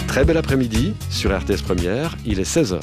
Très bel après-midi sur RTS Première, il est 16h.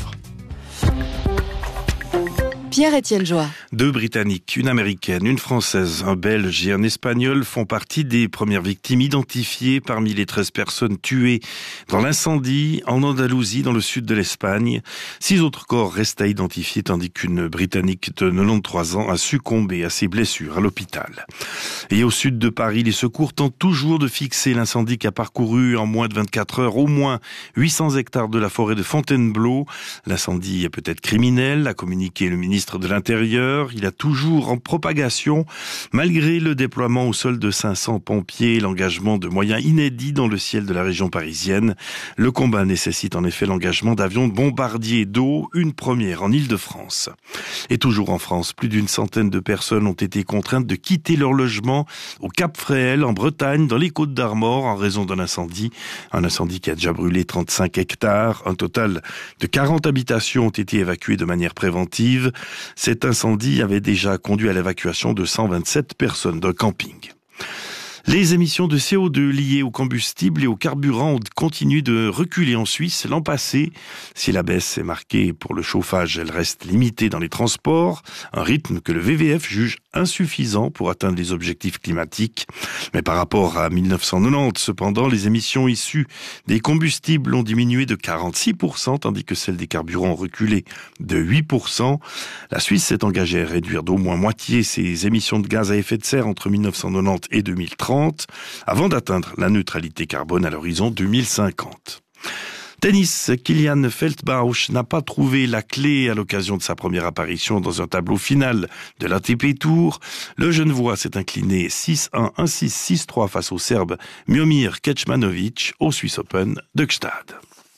Pierre-Étienne Joie. 2 Britanniques, une Américaine, une Française, un Belge et un Espagnol font partie des premières victimes identifiées parmi les 13 personnes tuées dans l'incendie en Andalousie, dans le sud de l'Espagne. 6 autres corps restent à identifier, tandis qu'une Britannique de 93 ans a succombé à ses blessures à l'hôpital. Et au sud de Paris, les secours tentent toujours de fixer l'incendie qui a parcouru en moins de 24 heures au moins 800 hectares de la forêt de Fontainebleau. L'incendie est peut-être criminel, a communiqué le ministre de l'Intérieur. Il a toujours en propagation, malgré le déploiement au sol de 500 pompiers et l'engagement de moyens inédits dans le ciel de la région parisienne. Le combat nécessite en effet l'engagement d'avions bombardiers d'eau, une première en Île-de-France. Et toujours en France, plus d'une centaine de personnes ont été contraintes de quitter leur logement au Cap Fréhel, en Bretagne, dans les Côtes-d'Armor, en raison d'un incendie. Un incendie qui a déjà brûlé 35 hectares. Un total de 40 habitations ont été évacuées de manière préventive. Cet incendie avait déjà conduit à l'évacuation de 127 personnes d'un camping. Les émissions de CO2 liées au combustible et au carburant ont continué de reculer en Suisse l'an passé. Si la baisse est marquée pour le chauffage, elle reste limitée dans les transports, un rythme que le WWF juge insuffisant pour atteindre les objectifs climatiques. Mais par rapport à 1990, cependant, les émissions issues des combustibles ont diminué de 46%, tandis que celles des carburants ont reculé de 8%. La Suisse s'est engagée à réduire d'au moins moitié ses émissions de gaz à effet de serre entre 1990 et 2030. Avant d'atteindre la neutralité carbone à l'horizon 2050. Tennis, Kilian Feldbausch n'a pas trouvé la clé à l'occasion de sa première apparition dans un tableau final de l'ATP Tour. Le Genevois s'est incliné 6-1, 1-6, 6-3 face au Serbe Miomir Kecmanovic au Swiss Open de Gstaad.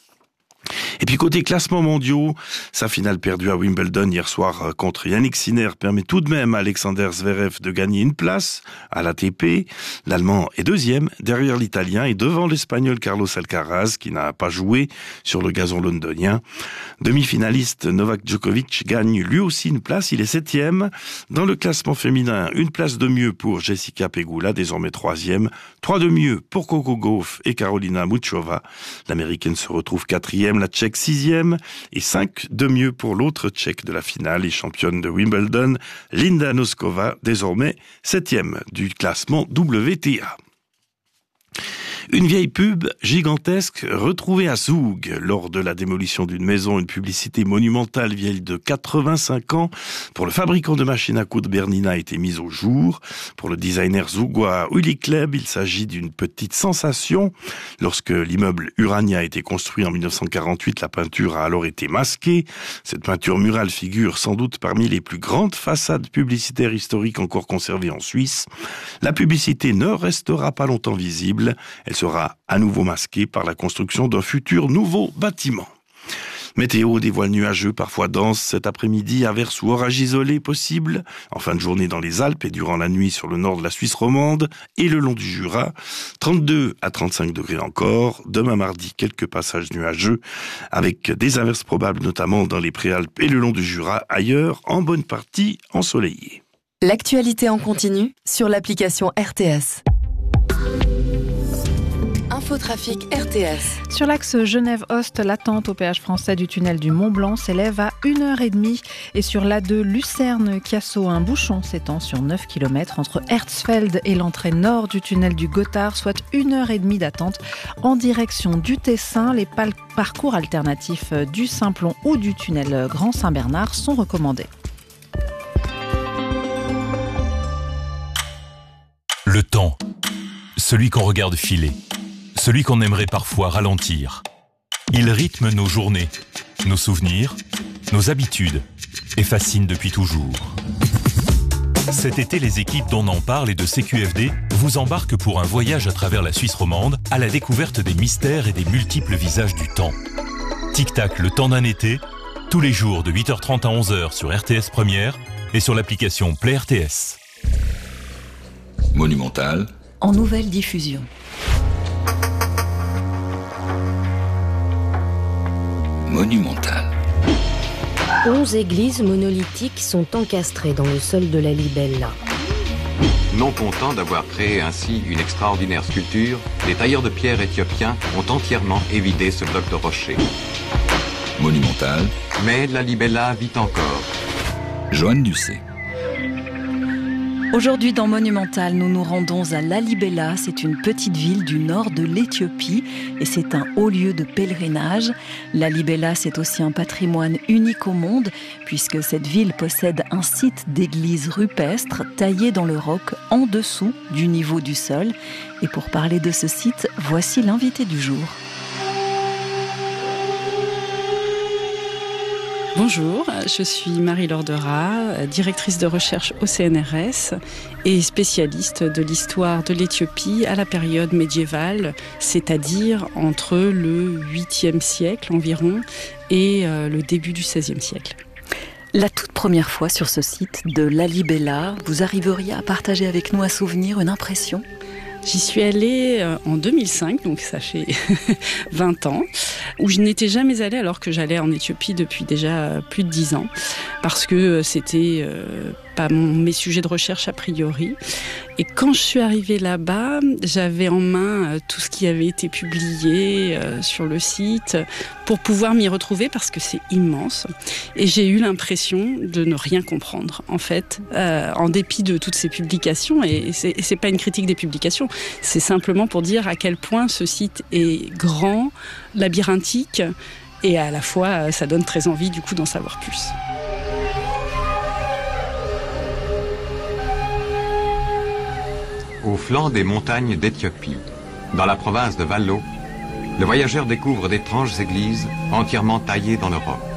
Et puis côté classement mondiaux, sa finale perdue à Wimbledon hier soir contre Yannick Sinner permet tout de même à Alexander Zverev de gagner une place à l'ATP. L'Allemand est deuxième derrière l'Italien et devant l'Espagnol Carlos Alcaraz qui n'a pas joué sur le gazon londonien. Demi-finaliste Novak Djokovic gagne lui aussi une place, il est 7e. Dans le classement féminin, une place de mieux pour Jessica Pegula, désormais 3e. 3 de mieux pour Coco Gauff et Karolina Muchova. L'Américaine se retrouve 4e, la Tchèque 6e et 5 de mieux pour l'autre Tchèque de la finale et championne de Wimbledon, Linda Noskova, désormais 7e du classement WTA. Une vieille pub gigantesque retrouvée à Zoug lors de la démolition d'une maison, une publicité monumentale vieille de 85 ans pour le fabricant de machines à coudre Bernina a été mise au jour. Pour le designer zougois Uli Kleb, il s'agit d'une petite sensation. Lorsque l'immeuble Urania a été construit en 1948, la peinture a alors été masquée. Cette peinture murale figure sans doute parmi les plus grandes façades publicitaires historiques encore conservées en Suisse. La publicité ne restera pas longtemps visible. Elle sera à nouveau masquée par la construction d'un futur nouveau bâtiment. Météo, des voiles nuageux, parfois denses cet après-midi, averses ou orages isolés possibles, en fin de journée dans les Alpes et durant la nuit sur le nord de la Suisse romande et le long du Jura. 32 à 35 degrés encore. Demain mardi, quelques passages nuageux avec des averses probables notamment dans les Préalpes et le long du Jura. Ailleurs, en bonne partie ensoleillé. L'actualité en continu sur l'application RTS. Infotrafic RTS. Sur l'axe Genève-Ost, l'attente au péage français du tunnel du Mont-Blanc s'élève à 1h30. Et sur l'A2 Lucerne-Chiasso, un bouchon s'étend sur 9 km entre Herzfeld et l'entrée nord du tunnel du Gothard, soit 1h30 d'attente en direction du Tessin. Les parcours alternatifs du Simplon ou du tunnel Grand Saint-Bernard sont recommandés. Le temps, celui qu'on regarde filer, celui qu'on aimerait parfois ralentir. Il rythme nos journées, nos souvenirs, nos habitudes et fascine depuis toujours. Cet été, les équipes d'On en parle et de CQFD vous embarquent pour un voyage à travers la Suisse romande à la découverte des mystères et des multiples visages du temps. Tic-tac, le temps d'un été, tous les jours de 8h30 à 11h sur RTS Première et sur l'application Play RTS. Monumental. En nouvelle diffusion. Monumental. 11 églises monolithiques sont encastrées dans le sol de la Libella. Non content d'avoir créé ainsi une extraordinaire sculpture, les tailleurs de pierre éthiopiens ont entièrement évidé ce bloc de rocher. Monumental, Mais la libella vit encore. Joanne Ducé. Aujourd'hui dans Monumental, nous nous rendons à Lalibela. C'est une petite ville du nord de l'Éthiopie et c'est un haut lieu de pèlerinage. Lalibela, c'est aussi un patrimoine unique au monde puisque cette ville possède un site d'église rupestre taillé dans le roc en dessous du niveau du sol. Et pour parler de ce site, voici l'invité du jour. Bonjour, je suis Marie-Laure Dera, directrice de recherche au CNRS et spécialiste de l'histoire de l'Éthiopie à la période médiévale, c'est-à-dire entre le 8e siècle environ et le début du 16e siècle. La toute première fois sur ce site de Lalibela, vous arriveriez à partager avec nous un souvenir, une impression ? J'y suis allée en 2005, donc ça fait 20 ans, où je n'étais jamais allée alors que j'allais en Éthiopie depuis déjà plus de 10 ans, parce que c'était pas mes sujets de recherche a priori. Et quand je suis arrivée là-bas, j'avais en main tout ce qui avait été publié sur le site pour pouvoir m'y retrouver parce que c'est immense. Et j'ai eu l'impression de ne rien comprendre, en fait, en dépit de toutes ces publications. Et c'est pas une critique des publications, c'est simplement pour dire à quel point ce site est grand, labyrinthique, et à la fois, ça donne très envie du coup d'en savoir plus. Au flanc des montagnes d'Éthiopie, dans la province de Vallo, le voyageur découvre d'étranges églises entièrement taillées dans le roc.